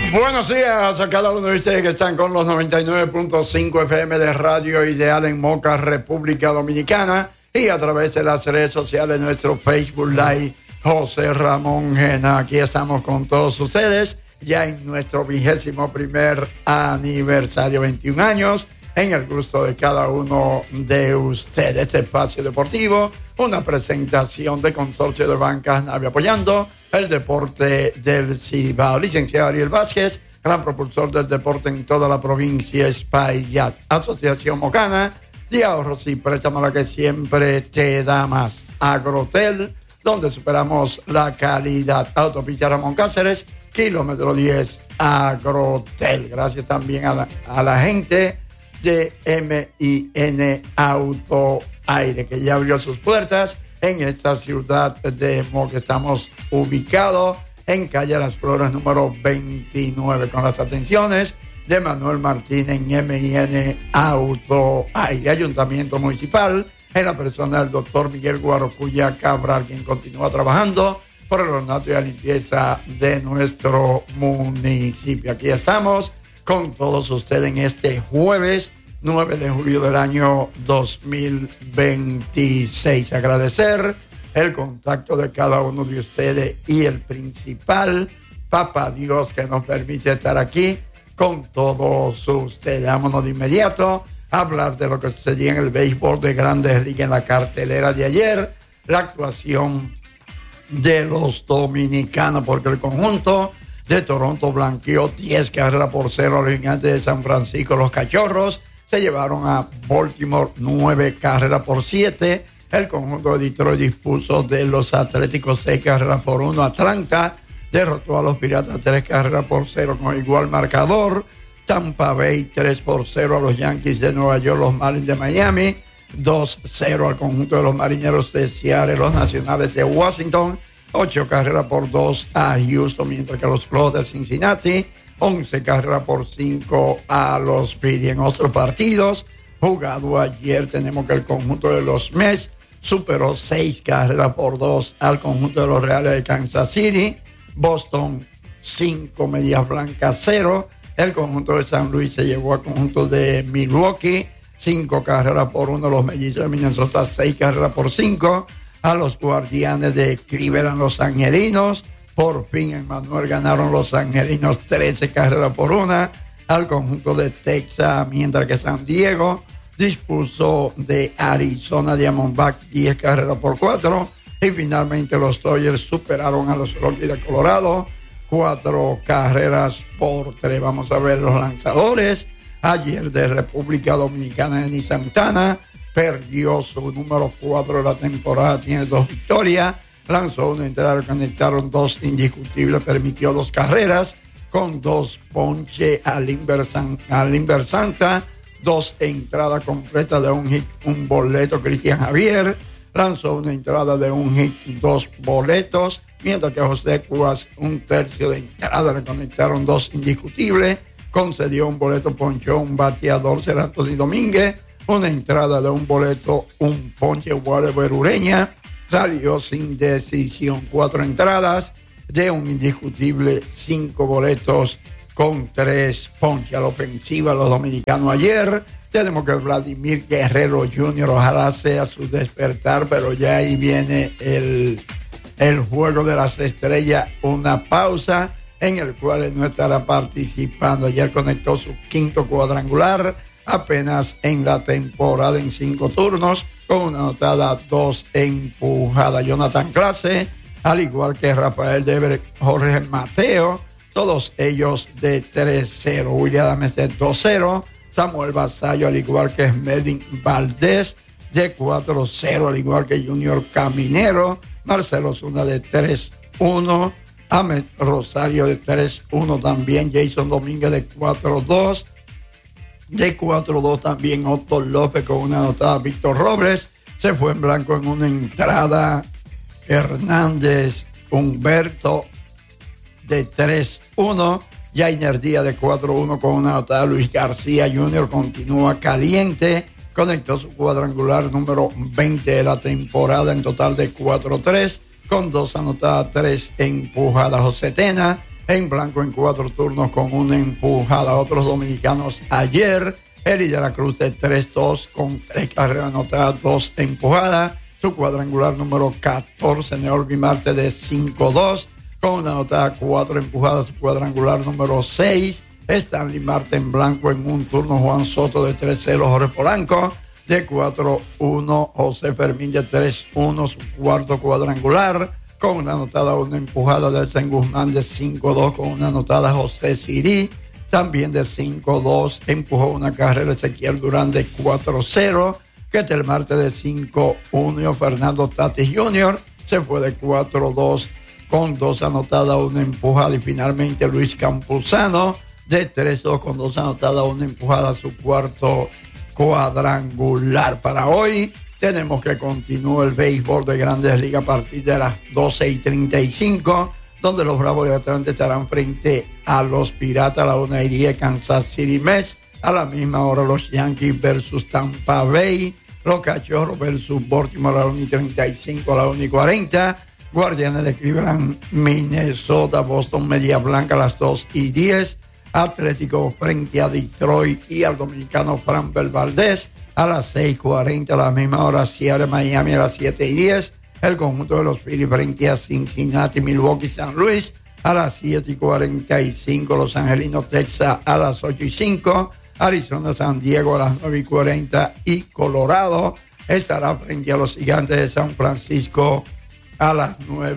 Buenos días a cada uno de ustedes que están con los 99.5 FM de Radio Ideal en Moca, República Dominicana, y a través de las redes sociales, nuestro Facebook Live, José Ramón Gena. Aquí estamos con todos ustedes, ya en nuestro 21º aniversario, 21 años, en el gusto de cada uno de ustedes. Este espacio deportivo, una presentación de Consorcio de Bancas Navia, apoyando el deporte del Cibao. Licenciado Ariel Vázquez, gran propulsor del deporte en toda la provincia, Espaillat. Asociación Mocana de ahorros y préstamos, la que siempre te da más. Agrotel, donde superamos la calidad. Autopista Ramón Cáceres, kilómetro 10, Agrotel. Gracias también a la gente de MIN Auto Aire, que ya abrió sus puertas en esta ciudad de Moca. Estamos ubicados en calle Las Flores número 29, con las atenciones de Manuel Martínez en MIN Auto Aire. Ayuntamiento Municipal, en la persona del doctor Miguel Guarocuya Cabral, quien continúa trabajando por el ornato y la limpieza de nuestro municipio. Aquí estamos con todos ustedes en este jueves 9 de julio del año 2026. Agradecer el contacto de cada uno de ustedes y el principal, Papá Dios, que nos permite estar aquí con todos ustedes. Vámonos de inmediato a hablar de lo que sucedía en el béisbol de Grandes Ligas en la cartelera de ayer, la actuación de los dominicanos, porque el conjunto de Toronto blanqueó 10 carreras por 0 a los Gigantes de San Francisco. Los Cachorros se llevaron a Baltimore 9 carreras por 7. El conjunto de Detroit dispuso de los Atléticos 6 carreras por 1. Atlanta derrotó a los Piratas 3 carreras por 0 con igual marcador. Tampa Bay 3 por 0 a los Yankees de Nueva York. Los Marlins de Miami 2-0 al conjunto de los Marineros de Seattle. Los Nacionales de Washington 8 carreras por 2 a Houston, mientras que los Flojos de Cincinnati 11 carreras por 5 a los Phillies. En otros partidos jugado ayer, tenemos que el conjunto de los Mets superó 6 carreras por 2 al conjunto de los Reales de Kansas City. Boston 5, Medias Blancas 0. El conjunto de San Luis se llevó al conjunto de Milwaukee 5 carreras por 1. Los Mellizos de Minnesota 6 carreras por 5 a los Guardianes de Cleveland. Los Angelinos, por fin en Manuel ganaron los Angelinos 13 carreras por 1 al conjunto de Texas, mientras que San Diego dispuso de Arizona Diamondbacks 10 carreras por 4. Y finalmente los Dodgers superaron a los Rockies de Colorado 4 carreras por 3. Vamos a ver los lanzadores. Ayer de República Dominicana, Denis Santana perdió su número 4 de la temporada, tiene 2 victorias, lanzó una entrada, conectaron 2 indiscutibles, permitió 2 carreras, con 2 ponches al Inver Santa, 2 entradas completas de un hit, un boleto. Cristian Javier lanzó una entrada de un hit, 2 boletos, mientras que José Cuas 1/3 de entrada, le conectaron 2 indiscutibles, concedió un boleto, ponchó un bateador, será Anthony Domínguez, una entrada de un boleto, un ponche. Walter Ureña salió sin decisión. 4 entradas de un indiscutible, 5 boletos con 3 ponches. A la ofensiva, los dominicanos ayer, tenemos que Vladimir Guerrero Jr., ojalá sea su despertar, pero ya ahí viene el juego de las estrellas, una pausa en el cual él no estará participando. Ayer conectó su 5º cuadrangular apenas en la temporada en 5 turnos, con una anotada, 2 empujadas. Jonathan Clase, al igual que Rafael Devers, Jorge Mateo, todos ellos de 3-0. William Adames de 2-0. Samuel Basallo, al igual que Melvin Valdés, de 4-0, al igual que Junior Caminero. Marcelo Zuna de 3-1. Ahmed Rosario de 3-1 también. Jason Domínguez de 4-2. De 4-2 también Otto López con una anotada. Víctor Robles se fue en blanco en una entrada. Hernández Humberto de 3-1. Jainer Díaz de 4-1 con una anotada. Luis García Jr. continúa caliente. Conectó su cuadrangular número 20 de la temporada, en total de 4-3, con 2 anotadas, 3 empujadas. José Tena en blanco en 4 turnos con una empujada. Otros dominicanos ayer, Eli de la Cruz de 3-2 con 3 carreras anotadas, 2 empujadas. Su cuadrangular número 14, Neorbi Marte de 5-2 con una anotada, 4 empujadas. Su cuadrangular número 6, Stanley Marte en blanco en un turno. Juan Soto de 3-0, Jorge Polanco de 4-1, José Fermín de 3-1, su cuarto cuadrangular, con una anotada, una empujada. Delsen Guzmán de 5-2 con una anotada. José Sirí también de 5-2, empujó una carrera. Ezequiel Durán de 4-0, Ketel Marte de 5-1, Fernando Tatis Jr. se fue de 4-2 con 2 anotadas, una empujada. Y finalmente Luis Campuzano de 3-2 con 2 anotadas, una empujada, su cuarto cuadrangular. Para hoy tenemos que continuar el béisbol de Grandes Ligas a partir de las 12:35, donde los Bravos de Atlanta estarán frente a los Piratas a la 1:10, Kansas City Mets. A la misma hora los Yankees versus Tampa Bay, los Cachorros versus Baltimore a la 1:35, a la 1:40. Guardianes de Cleveland, Minnesota, Boston Media Blanca a las 2:10. Atlético frente a Detroit y al dominicano Framber Valdez a las 6:40. A la misma hora Seattle Miami a las 7:10. El conjunto de los Phillies frente a Cincinnati, Milwaukee, San Luis a las 7:45. Los Angelinos Texas a las 8:05. Arizona, San Diego a las 9:40. Y Colorado estará frente a los Gigantes de San Francisco a las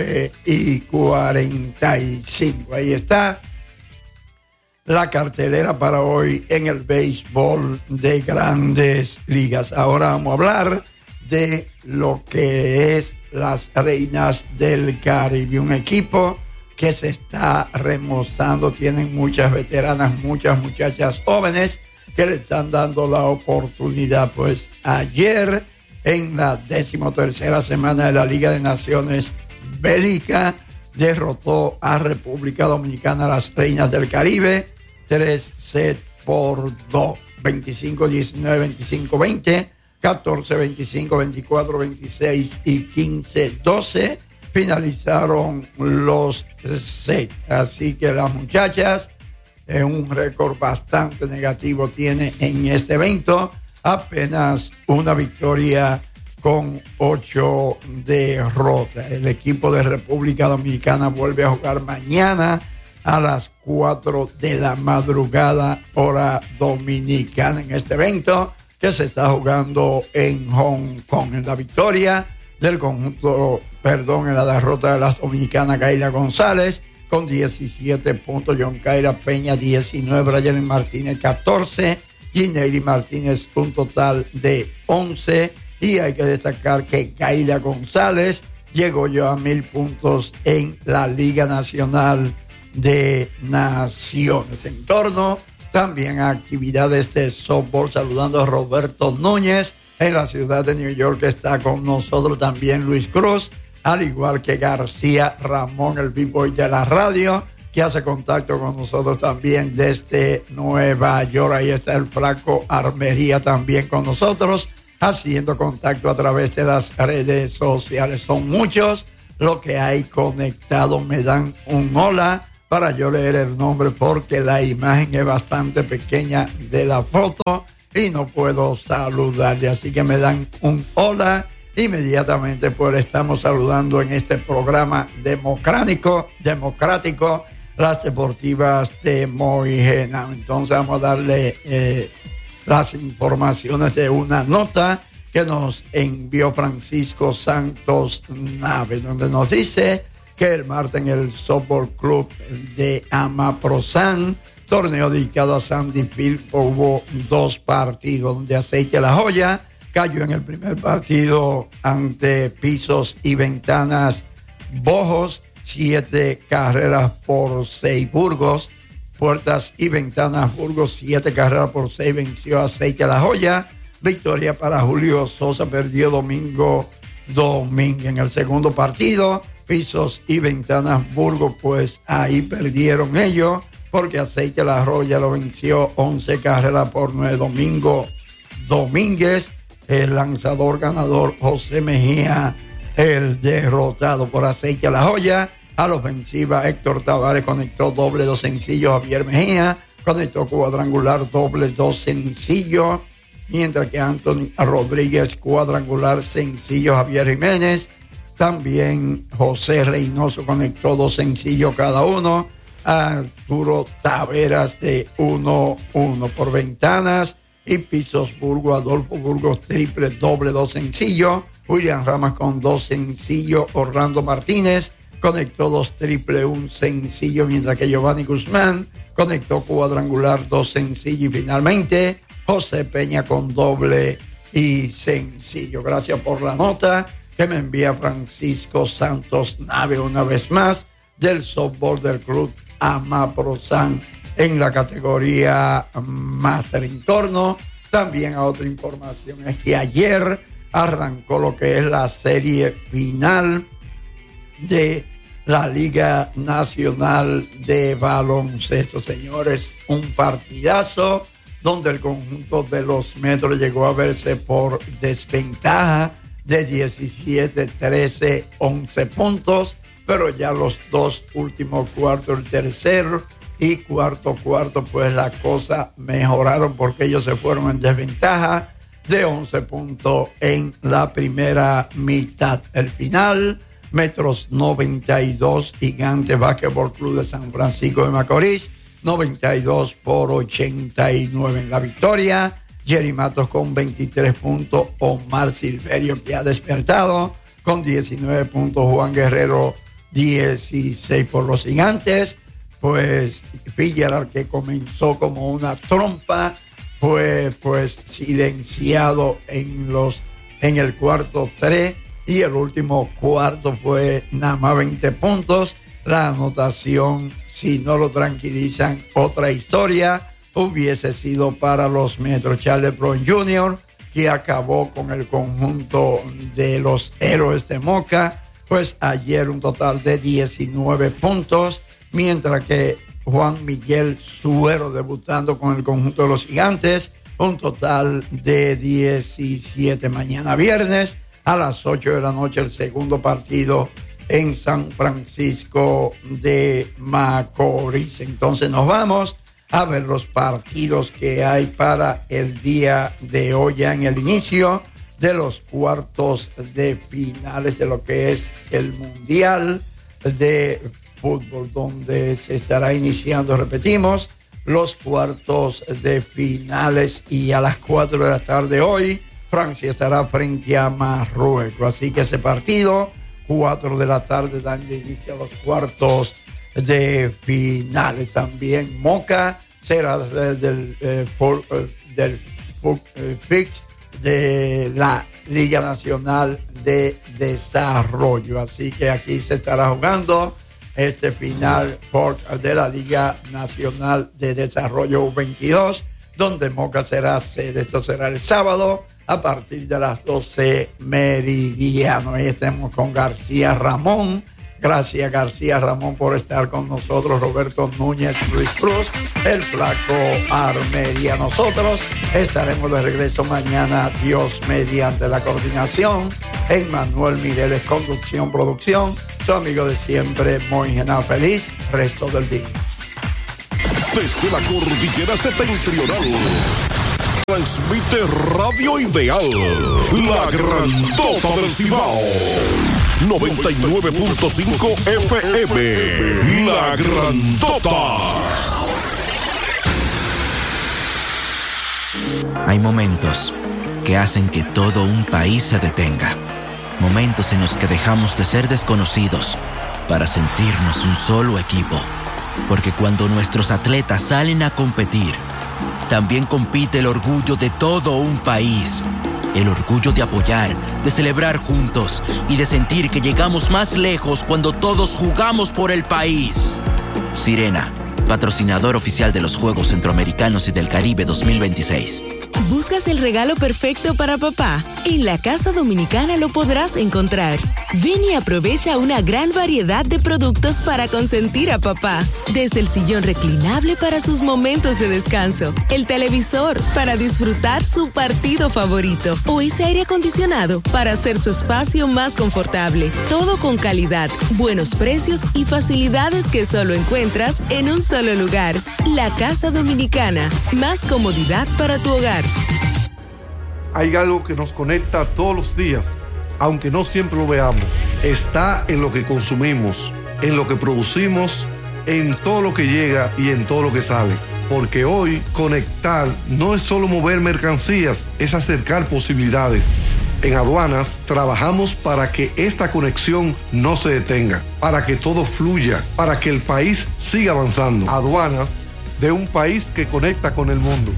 9:45. Ahí está la cartelera para hoy en el béisbol de Grandes Ligas. Ahora vamos a hablar de lo que es las Reinas del Caribe, un equipo que se está remozando. Tienen muchas veteranas, muchas muchachas jóvenes que le están dando la oportunidad. Pues ayer, en la 13ª semana de la Liga de Naciones, Bélgica derrotó a República Dominicana, a las Reinas del Caribe, 3-2, 25-19, 25-20, 14-25, 24-26 y 15-12. Finalizaron los sets. Así que las muchachas, un récord bastante negativo tiene en este evento. Apenas una victoria con 8 derrotas. El equipo de República Dominicana vuelve a jugar mañana a las 4 de la madrugada, hora dominicana, en este evento que se está jugando en Hong Kong. En la victoria del conjunto, en la derrota de las dominicanas, Kaila González con 17 puntos, John Kaira Peña 19, Brian Martínez 14, Gineiri Martínez un total de 11. Y hay que destacar que Kaila González llegó ya a 1,000 puntos en la Liga Nacional de Naciones. En torno también a actividades de softball, saludando a Roberto Núñez en la ciudad de New York. Está con nosotros también Luis Cruz, al igual que García Ramón, el B-Boy de la radio, que hace contacto con nosotros también desde Nueva York. Ahí está el Flaco Armería también con nosotros, haciendo contacto a través de las redes sociales. Son muchos los que hay conectados. Me dan un hola para yo leer el nombre, porque la imagen es bastante pequeña de la foto y no puedo saludarle, así que me dan un hola inmediatamente. Pues estamos saludando en este programa democrático, las deportivas de Moigena. Entonces vamos a darle las informaciones de una nota que nos envió Francisco Santos Nave, donde nos dice que el martes en el Softball Club de Amaprosan, torneo dedicado a Sandy Field, hubo 2 partidos, donde Aceite La Joya cayó en el primer partido ante Pisos y Ventanas Bojos, 7 carreras por 6. Burgos, Puertas y Ventanas Burgos, 7 carreras por 6, venció a Aceite La Joya. Victoria para Julio Sosa, perdió Domingo Domínguez. En el segundo partido, Pisos y Ventanas Burgos, pues ahí perdieron ellos, porque Aceite La Joya lo venció 11 carreras por 9. Domingo Domínguez, el lanzador ganador, José Mejía, el derrotado por Aceite La Joya. A la ofensiva, Héctor Tavares conectó doble 2 sencillos. Javier Mejía conectó cuadrangular doble 2 sencillos. Mientras que Anthony Rodríguez cuadrangular sencillo. Javier Jiménez. También José Reynoso conectó 2 sencillos cada uno. Arturo Taveras de 1-1 por ventanas. Y Pisos Burgos, Adolfo Burgos triple doble 2 sencillos. William Ramas con 2 sencillos. Orlando Martínez conectó 2 triple 1 sencillo, mientras que Giovanni Guzmán conectó cuadrangular 2 sencillos. Y finalmente José Peña con doble y sencillo. Gracias por la nota que me envía Francisco Santos Nave una vez más del softball del club Amaprosan en la categoría Master en torno. También a otra información es que ayer arrancó lo que es la serie final de la Liga Nacional de Baloncesto. Señores, un partidazo donde el conjunto de los Metros llegó a verse por desventaja de 17, 13, 11 puntos, pero ya los 2 últimos cuartos, el tercero y cuarto, pues las cosas mejoraron porque ellos se fueron en desventaja de 11 puntos en la primera mitad. El final, Metros 92, Gigantes Básquetbol Club de San Francisco de Macorís 92-89 en la victoria. Jerry Matos con 23 puntos, Omar Silverio que ha despertado con 19 puntos, Juan Guerrero 16 por los Gigantes. Pues Fitzgerald, que comenzó como una trompa, fue pues silenciado en el cuarto 3 y el último cuarto fue nada más 20 puntos. La anotación, si no lo tranquilizan, otra historia hubiese sido para los Metros. Charles Brown Jr., que acabó con el conjunto de los Héroes de Moca, pues ayer un total de 19 puntos, mientras que Juan Miguel Suero debutando con el conjunto de los Gigantes, un total de 17. Mañana viernes a las 8 de la noche el segundo partido en San Francisco de Macorís. Entonces nos vamos a ver los partidos que hay para el día de hoy, ya en el inicio de los cuartos de finales de lo que es el Mundial de Fútbol, donde se estará iniciando, repetimos, los cuartos de finales, y a las 4 de la tarde hoy Francia estará frente a Marruecos. Así que ese partido, 4 de la tarde, dan inicio a los cuartos de finales. También Moca será del pitch de la Liga Nacional de Desarrollo. Así que aquí se estará jugando este final de la Liga Nacional de Desarrollo 22, donde Moca será sede. Esto será el sábado a partir de las 12 meridiano. Ahí estemos con García Ramón. Gracias, García Ramón, por estar con nosotros. Roberto Núñez, Luis Cruz, el Flaco Armería. Nosotros estaremos de regreso mañana, Dios mediante. La coordinación en Manuel Mireles, conducción, producción. Su amigo de siempre, Moisés. Feliz resto del día. Desde la cordillera septentrional transmite Radio Ideal, la grandota del Cibao. 99.5 FM, La Grandota. Hay momentos que hacen que todo un país se detenga. Momentos en los que dejamos de ser desconocidos para sentirnos un solo equipo. Porque cuando nuestros atletas salen a competir, también compite el orgullo de todo un país. El orgullo de apoyar, de celebrar juntos y de sentir que llegamos más lejos cuando todos jugamos por el país. Sirena, patrocinador oficial de los Juegos Centroamericanos y del Caribe 2026. ¿Buscas el regalo perfecto para papá? En la Casa Dominicana lo podrás encontrar. Ven y aprovecha una gran variedad de productos para consentir a papá. Desde el sillón reclinable para sus momentos de descanso, el televisor para disfrutar su partido favorito o ese aire acondicionado para hacer su espacio más confortable. Todo con calidad, buenos precios y facilidades que solo encuentras en un solo lugar. La Casa Dominicana. Más comodidad para tu hogar. Hay algo que nos conecta todos los días, aunque no siempre lo veamos. Está en lo que consumimos, en lo que producimos, en todo lo que llega y en todo lo que sale. Porque hoy conectar no es solo mover mercancías, es acercar posibilidades. En Aduanas trabajamos para que esta conexión no se detenga, para que todo fluya, para que el país siga avanzando. Aduanas, de un país que conecta con el mundo.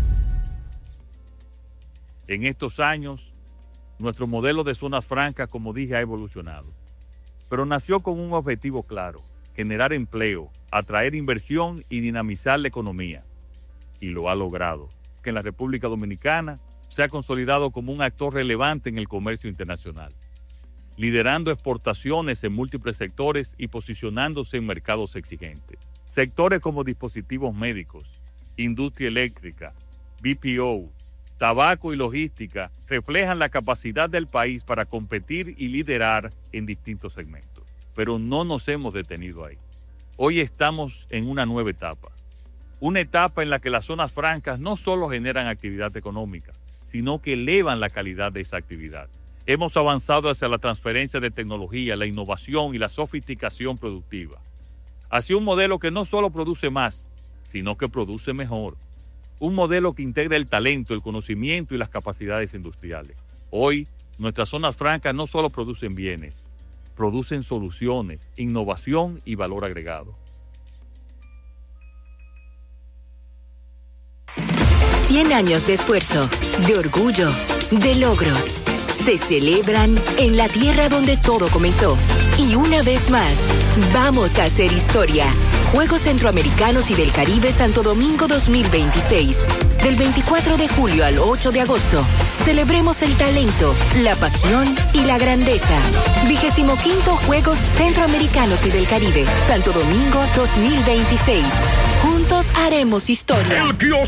En estos años, nuestro modelo de zonas francas, como dije, ha evolucionado. Pero nació con un objetivo claro: generar empleo, atraer inversión y dinamizar la economía. Y lo ha logrado, que en la República Dominicana se ha consolidado como un actor relevante en el comercio internacional, liderando exportaciones en múltiples sectores y posicionándose en mercados exigentes. Sectores como dispositivos médicos, industria eléctrica, BPO, tabaco y logística reflejan la capacidad del país para competir y liderar en distintos segmentos. Pero no nos hemos detenido ahí. Hoy estamos en una nueva etapa. Una etapa en la que las zonas francas no solo generan actividad económica, sino que elevan la calidad de esa actividad. Hemos avanzado hacia la transferencia de tecnología, la innovación y la sofisticación productiva. Hacia un modelo que no solo produce más, sino que produce mejor. Un modelo que integra el talento, el conocimiento y las capacidades industriales. Hoy, nuestras zonas francas no solo producen bienes, producen soluciones, innovación y valor agregado. 100 años de esfuerzo, de orgullo, de logros. Se celebran en la tierra donde todo comenzó. Y una vez más, vamos a hacer historia. Juegos Centroamericanos y del Caribe Santo Domingo 2026. Del 24 de julio al 8 de agosto. Celebremos el talento, la pasión y la grandeza. 25º Juegos Centroamericanos y del Caribe Santo Domingo 2026. Juntos haremos historia. El kiosco